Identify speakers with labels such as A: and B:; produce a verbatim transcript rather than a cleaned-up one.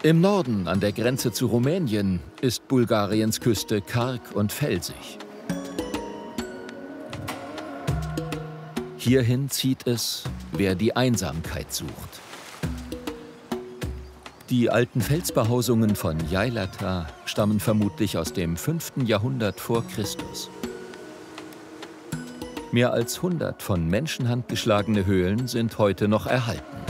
A: Im Norden, an der Grenze zu Rumänien, ist Bulgariens Küste karg und felsig. Hierhin zieht es, wer die Einsamkeit sucht. Die alten Felsbehausungen von Yeylata stammen vermutlich aus dem fünften Jahrhundert vor Christus. Mehr als hundert von Menschenhand geschlagene Höhlen sind heute noch erhalten.